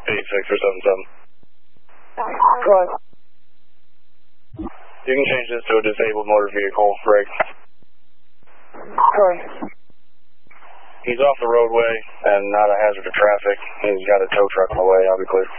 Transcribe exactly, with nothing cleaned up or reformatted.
eight six or seven seven. Go ahead. You can change this to a disabled motor vehicle, Greg. Go ahead. He's off the roadway and not a hazard to traffic. He's got a tow truck on the way. I'll be clear.